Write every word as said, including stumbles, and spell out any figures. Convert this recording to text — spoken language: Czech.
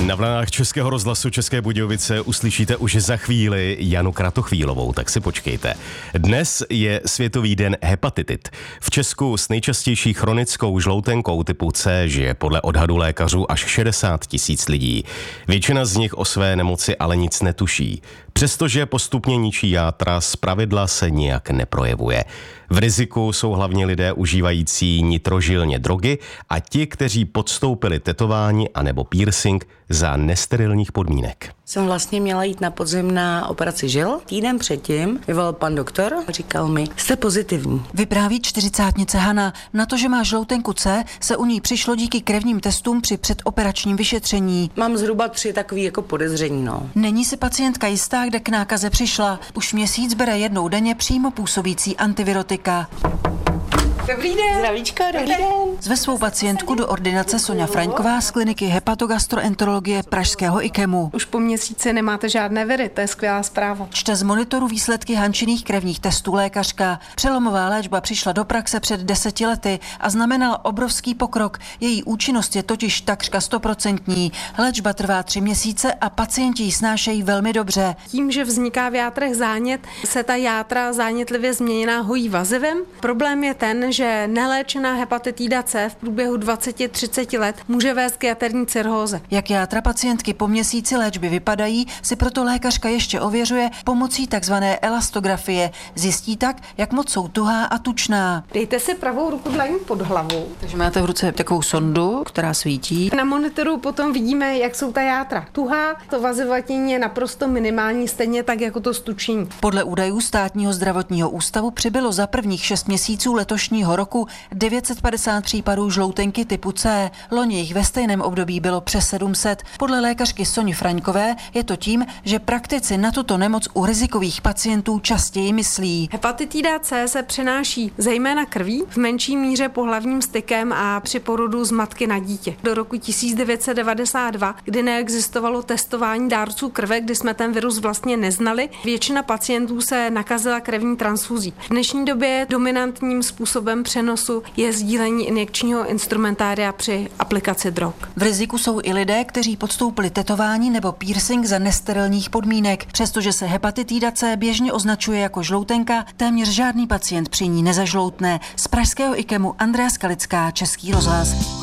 Na vlnách Českého rozhlasu České Budějovice uslyšíte už za chvíli Janu Kratochvílovou, tak si počkejte. Dnes je Světový den hepatitit. V Česku s nejčastější chronickou žloutenkou typu C žije podle odhadu lékařů až šedesát tisíc lidí. Většina z nich o své nemoci ale nic netuší. Přestože postupně ničí játra, zpravidla se nijak neprojevuje. V riziku jsou hlavně lidé užívající nitrožilně drogy a ti, kteří podstoupili tetování anebo piercing za nesterilních podmínek. Jsem vlastně měla jít na podzim na operaci žil. Týden předtím vyvolal pan doktor, říkal mi, jste pozitivní. Vypráví čtyřicátnice Hana. Na to, že má žloutenku C, se u ní přišlo díky krevním testům při předoperačním vyšetření. Mám zhruba tři takový jako podezření, no. Není si pacientka jistá, kde k nákaze přišla. Už měsíc bere jednou denně přímo působící antivirotika. Dobrý den. Zdravíčko, dobrý den. Zve svou pacientku do ordinace Soňa Fraňková z kliniky hepatogastroenterologie pražského IKEMu. Už po měsíci nemáte žádné viry, to je skvělá zpráva. Čte z monitoru výsledky Hančiných krevních testů lékařka. Přelomová léčba přišla do praxe před deseti lety a znamenala obrovský pokrok. Její účinnost je totiž takřka stoprocentní. Léčba trvá tři měsíce a pacienti ji snášejí velmi dobře. Tím, že vzniká v játrech zánět, se ta játra zánětlivě změněná hojí vazivem. Problém je ten, že neléčená hepatitida C v průběhu dvacet až třicet let může vést k jaterní cirhóze. Jak játra pacientky po měsíci léčby vypadají, si proto lékařka ještě ověřuje pomocí takzvané elastografie. Zjistí tak, jak moc jsou tuhá a tučná. Dejte si pravou ruku dlaní pod hlavu. Takže máte v ruce takovou sondu, která svítí. Na monitoru potom vidíme, jak jsou ta játra tuhá. To vazivatění je naprosto minimální, stejně tak jako to stučení. Podle údajů Státního zdravotního ústavu přibylo za prvních šest měsíců letošního roku devět set padesát případů žloutenky typu C. Loni jich ve stejném období bylo přes sedm set. Podle lékařky Soni Fraňkové je to tím, že praktici na tuto nemoc u rizikových pacientů častěji myslí. Hepatitida C se přenáší zejména krví, v menší míře pohlavním stykem a při porodu z matky na dítě. Do roku tisíc devět set devadesát dva, kdy neexistovalo testování dárců krve, kdy jsme ten virus vlastně neznali, většina pacientů se nakazila krevní transfuzí. V dnešní době dominantním způsobem přenosu je sdílení injekčního instrumentária při aplikaci drog. V riziku jsou i lidé, kteří podstoupili tetování nebo piercing za nesterilních podmínek. Přestože se hepatitida C běžně označuje jako žloutenka, téměř žádný pacient při ní nezažloutne. Z pražského IKEMu Andrea Skalická, Český rozhlas.